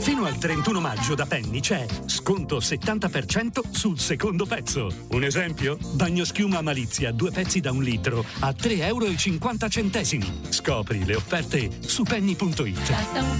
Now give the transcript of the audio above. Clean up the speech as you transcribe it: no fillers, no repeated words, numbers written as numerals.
Fino al 31 maggio da Penny c'è sconto 70% sul secondo pezzo. Un esempio? Bagnoschiuma Malizia, 2 pezzi da 1 litro a €3,50. Scopri le offerte su penny.it.